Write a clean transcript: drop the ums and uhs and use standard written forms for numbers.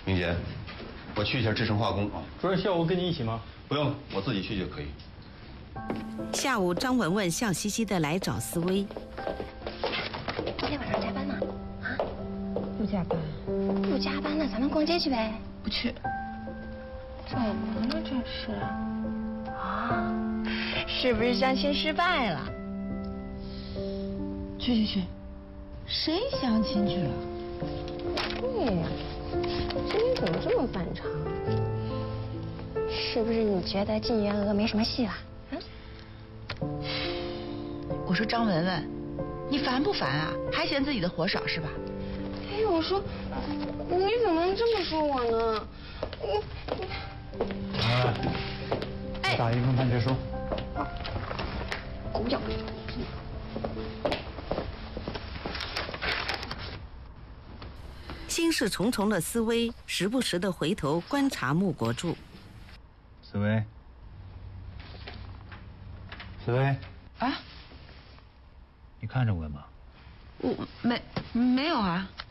明杰，我去一下智诚化工啊。 主任，下午跟你一起吗？ 不用，我自己去就可以。 下午，张文文笑嘻嘻地来找思薇。 今天晚上加班吗？啊？ 不加班。 不加班，那咱们逛街去呗。 不去。 怎么了这是？啊？是不是相亲失败了？ 去，谁相亲去了？ 对呀，今天怎么这么反常？是不是你觉得靳元娥没什么戏了？ 我说张文文，你烦不烦啊？还嫌自己的活少是吧？ 哎，我说，你怎么能这么说我呢？ 来，打一份判决书。 狗咬。 心事重重的思薇时不时地回头观察穆国柱。 思薇， 啊？ 你看着我干嘛？ 我没有啊。